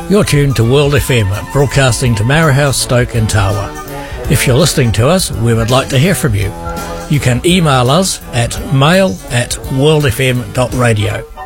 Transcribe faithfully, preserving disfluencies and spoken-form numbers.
You're tuned to World F M, broadcasting to Marahau, Stoke and Tawa. If you're listening to us, we would like to hear from you. You can email us at mail at worldfm dot radio.